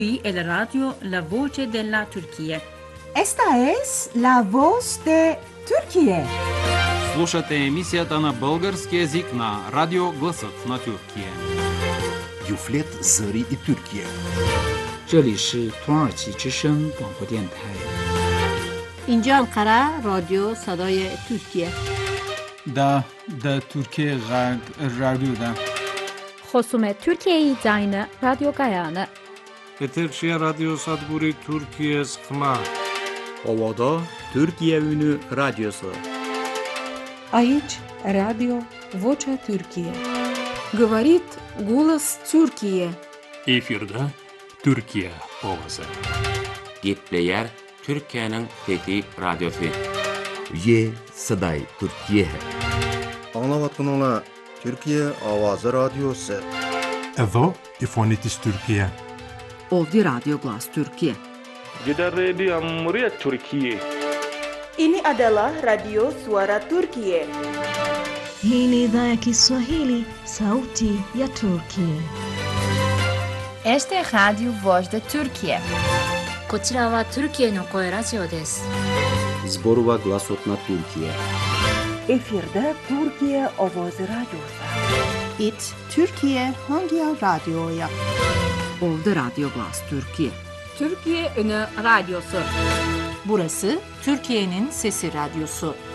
El radio La Voce della Turquía. Esta es la voz de Türkiye. Слушате емисията на български език на Радио Гласът на Türkiye. Юфлет Зари и Türkiye. 这里是土耳其之声广播电台。 اینجا انقره رادیو صدای ترکیه. دا Türkiye Radyo'da. خصوم ترکیه زاین رادیو گایانه. Eterçiye Radyo Sadburi Türkiye Sıkma. Ovada Türkiye Ünü Radyosu. Aici Radio Vocea Türkiye. Говорит голос Türkiye. Efirde Türkiye ovası. Gitleyer Türkiye'nin fethi radyosu. Ye Saday Türkiye. Anlavatınla Türkiye Avazı Radyosu. Evo İfonitis Türkiye. Ovdje Radio Glas Türkiye. Jeddah Radio Muryat Türkiye. Ini adalah Radio Suara Türkiye. Hii ni idhaa ya Kiswahili, Sauti ya Turkiye. Este es Radio Voz de Türkiye. こちらはトルキエの声ラジオです。 Zborova Glasot na Türkiye. Efirde Türkiye Ovozi Radyosu. It Türkiye Hangi Radyo'ya? Ovdje Radio Glas Türkiye. Türkiye Ünü Radyosu. Burası Türkiye'nin Sesi Radyosu.